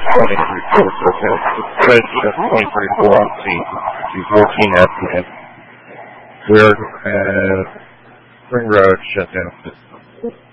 2034 on C14 afternoon. We're at Spring Road, shut down.